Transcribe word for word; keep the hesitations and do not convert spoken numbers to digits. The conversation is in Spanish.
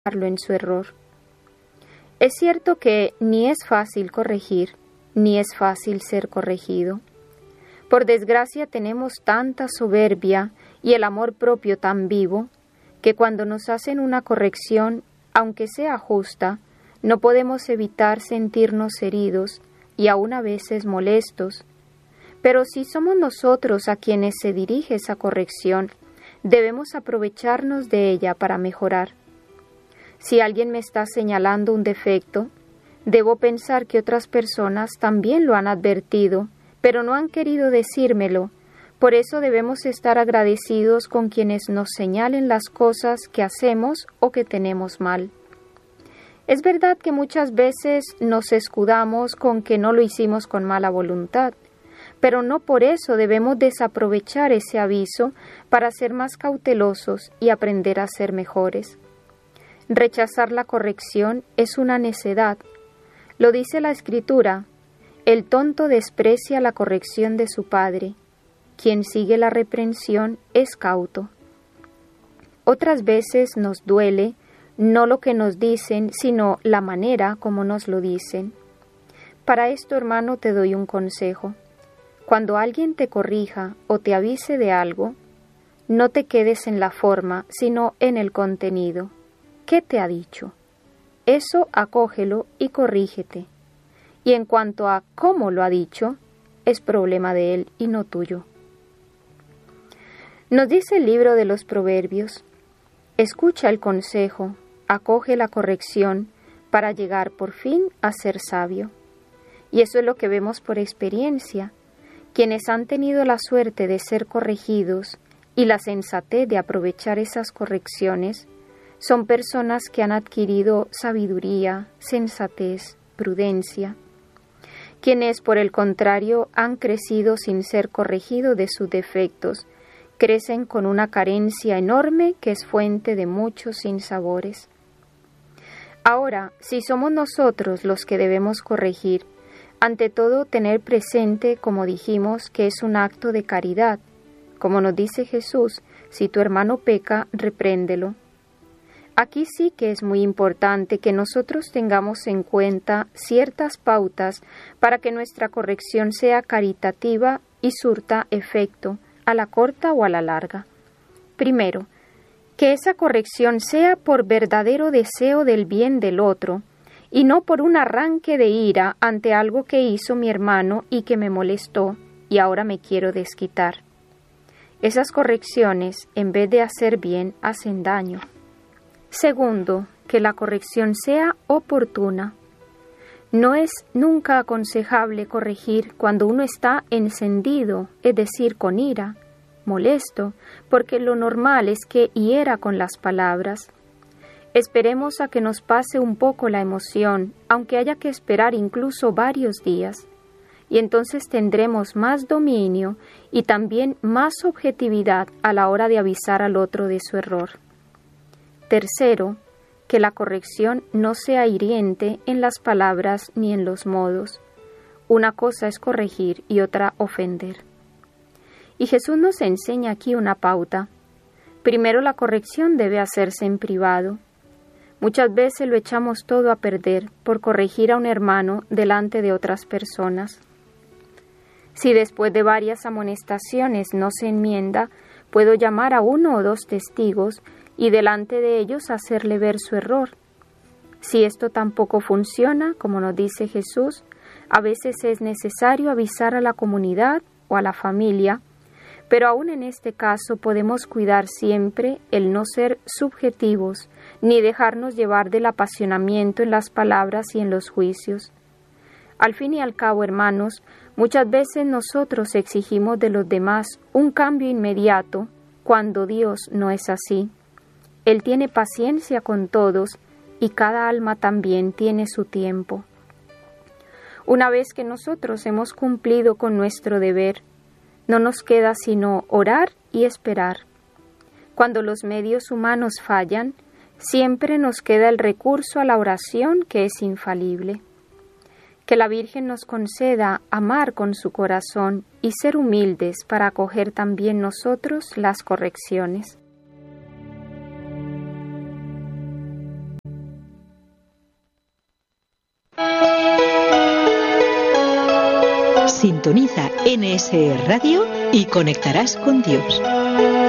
en su error. Es cierto que ni es fácil corregir, ni es fácil ser corregido. Por desgracia tenemos tanta soberbia y el amor propio tan vivo, que cuando nos hacen una corrección, aunque sea justa, no podemos evitar sentirnos heridos y aún a veces molestos. Pero si somos nosotros a quienes se dirige esa corrección, debemos aprovecharnos de ella para mejorar. Si alguien me está señalando un defecto, debo pensar que otras personas también lo han advertido, pero no han querido decírmelo. Por eso debemos estar agradecidos con quienes nos señalen las cosas que hacemos o que tenemos mal. Es verdad que muchas veces nos escudamos con que no lo hicimos con mala voluntad, pero no por eso debemos desaprovechar ese aviso para ser más cautelosos y aprender a ser mejores. Rechazar la corrección es una necedad. Lo dice la Escritura: el tonto desprecia la corrección de su padre. Quien sigue la reprensión es cauto. Otras veces nos duele no lo que nos dicen, sino la manera como nos lo dicen. Para esto, hermano, te doy un consejo. Cuando alguien te corrija o te avise de algo, no te quedes en la forma, sino en el contenido. ¿Qué te ha dicho? Eso acógelo y corrígete. Y en cuanto a cómo lo ha dicho, es problema de él y no tuyo. Nos dice el libro de los Proverbios: escucha el consejo, acoge la corrección, para llegar por fin a ser sabio. Y eso es lo que vemos por experiencia. Quienes han tenido la suerte de ser corregidos y la sensatez de aprovechar esas correcciones, son personas que han adquirido sabiduría, sensatez, prudencia. Quienes, por el contrario, han crecido sin ser corregidos de sus defectos, crecen con una carencia enorme que es fuente de muchos sinsabores. Ahora, si somos nosotros los que debemos corregir, ante todo tener presente, como dijimos, que es un acto de caridad. Como nos dice Jesús: si tu hermano peca, repréndelo. Aquí sí que es muy importante que nosotros tengamos en cuenta ciertas pautas para que nuestra corrección sea caritativa y surta efecto, a la corta o a la larga. Primero, que esa corrección sea por verdadero deseo del bien del otro, y no por un arranque de ira ante algo que hizo mi hermano y que me molestó, y ahora me quiero desquitar. Esas correcciones, en vez de hacer bien, hacen daño. Segundo, que la corrección sea oportuna. No es nunca aconsejable corregir cuando uno está encendido, es decir, con ira, molesto, porque lo normal es que hiera con las palabras. Esperemos a que nos pase un poco la emoción, aunque haya que esperar incluso varios días, y entonces tendremos más dominio y también más objetividad a la hora de avisar al otro de su error. Tercero, que la corrección no sea hiriente en las palabras ni en los modos. Una cosa es corregir y otra ofender. Y Jesús nos enseña aquí una pauta. Primero, la corrección debe hacerse en privado. Muchas veces lo echamos todo a perder por corregir a un hermano delante de otras personas. Si después de varias amonestaciones no se enmienda, puedo llamar a uno o dos testigos y delante de ellos hacerle ver su error. Si esto tampoco funciona, como nos dice Jesús, a veces es necesario avisar a la comunidad o a la familia, pero aún en este caso podemos cuidar siempre el no ser subjetivos, ni dejarnos llevar del apasionamiento en las palabras y en los juicios. Al fin y al cabo, hermanos, muchas veces nosotros exigimos de los demás un cambio inmediato, cuando Dios no es así. Él tiene paciencia con todos y cada alma también tiene su tiempo. Una vez que nosotros hemos cumplido con nuestro deber, no nos queda sino orar y esperar. Cuando los medios humanos fallan, siempre nos queda el recurso a la oración, que es infalible. Que la Virgen nos conceda amar con su corazón y ser humildes para acoger también nosotros las correcciones. Sintoniza N S E Radio y conectarás con Dios.